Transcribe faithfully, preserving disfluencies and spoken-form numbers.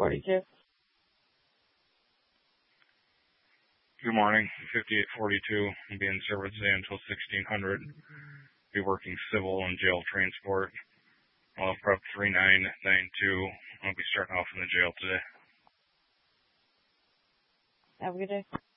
forty-two. Good morning. fifty-eight forty-two. I'll be in service today until sixteen hundred. Be working civil and jail transport. I'll have prep three nine nine two. I'll be starting off in the jail today. Have a good day.